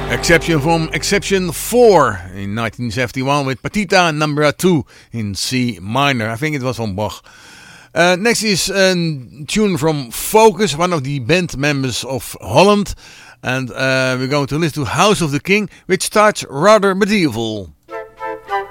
Exception from Exception 4 in 1971 with Partita number 2 in C minor. I think it was from Bach. Next is a tune from Focus, one of the band members of Holland. And we're going to listen to House of the King, which starts rather medieval.